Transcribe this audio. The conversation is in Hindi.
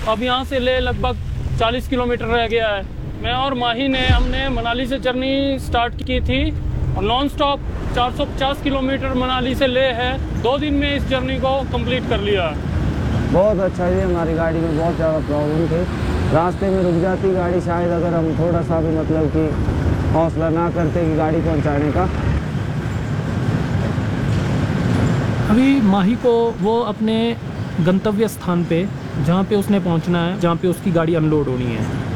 अब यहाँ से ले लगभग 40 किलोमीटर रह गया है। मैं और माही ने हमने मनाली से जर्नी स्टार्ट की थी और नॉन स्टॉप 450 किलोमीटर मनाली से ले है 2 दिन में इस जर्नी को कंप्लीट कर लिया। बहुत अच्छा जी। हमारी गाड़ी में बहुत ज़्यादा प्रॉब्लम थी, रास्ते में रुक जाती गाड़ी, शायद अगर हम थोड़ा सा भी मतलब कि हौसला ना करते कि गाड़ी पहुंचाने का। अभी माही को वो अपने गंतव्य स्थान पे, जहाँ पे उसने पहुँचना है, जहाँ पे उसकी गाड़ी अनलोड होनी है,